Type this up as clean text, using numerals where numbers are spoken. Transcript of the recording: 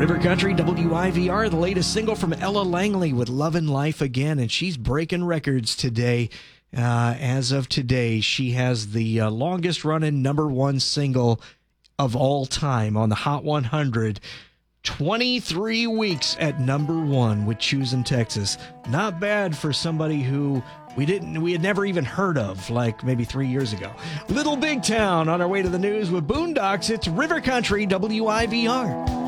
River Country WIVR, the latest single from Ella Langley with Lovin' Life Again, and she's breaking records today. As of today, she has the longest running number one single of all time on the Hot 100. 23 weeks at number one with Choosing Texas. Not bad for somebody who we had never even heard of, like maybe 3 years ago. Little Big Town on our way to the news with Boondocks. It's River Country WIVR.